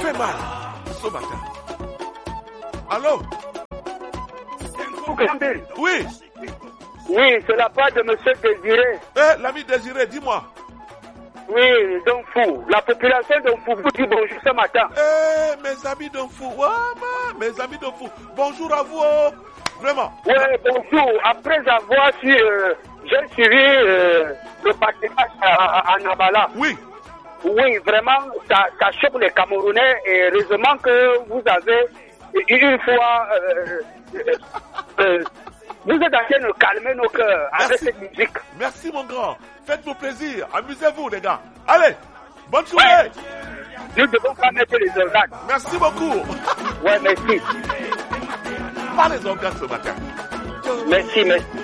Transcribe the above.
fait mal ce matin. Allô? Oui. Oui, c'est la part de M. Désiré. L'ami Désiré, dis-moi. Oui, Donfou. La population d'Onfou vous dit bonjour ce matin. Mes amis d'Onfou. Mes amis d'Onfou. Bonjour à vous. Oh. Vraiment. Oui, bonjour. Après avoir j'ai suivi le partage à Nabala. Oui. Oui, vraiment, ça choque les Camerounais et heureusement que vous avez une fois... vous êtes en train de calmer nos cœurs avec cette musique. Merci mon grand. Faites-vous plaisir. Amusez-vous les gars. Allez, bonne soirée. Ouais. Nous devons pas mettre les organes. Merci beaucoup. Ouais, merci. Pas les organes ce matin. Merci.